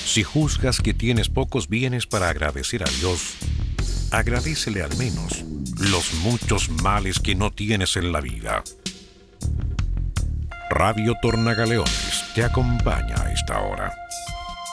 Si juzgas que tienes pocos bienes para agradecer a Dios, agradécele al menos los muchos males que no tienes en la vida. Radio Tornagaleones te acompaña a esta hora.